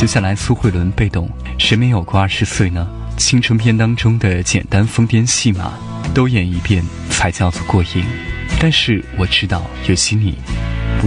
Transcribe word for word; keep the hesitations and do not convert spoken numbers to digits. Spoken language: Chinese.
就像来苏慧伦被动，谁没有过二十岁呢？青春片当中的简单疯癫戏码都演一遍才叫做过瘾。但是我知道，有些你